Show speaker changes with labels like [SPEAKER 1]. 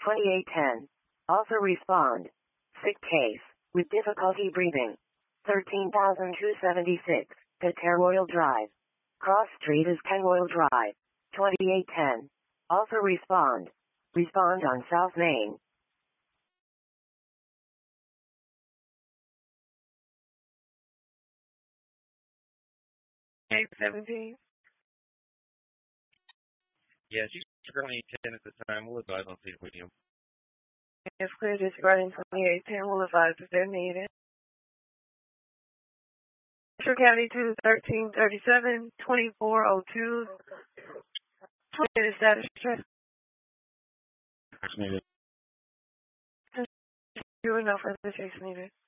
[SPEAKER 1] 2810. Also respond. Sick case. With difficulty breathing. 13,276. Pater Royal Drive. Cross Street is Penroyal Drive. 2810. Also respond. Respond on South Main. 817.
[SPEAKER 2] Yeah, she's currently 10 at the time. We'll advise on seeing with you.
[SPEAKER 1] It's clear disregarding 2810. We'll advise if they're needed. Metro County 2 1337 2402. 20 status stress.
[SPEAKER 2] Needed.
[SPEAKER 1] You enough for the chase needed.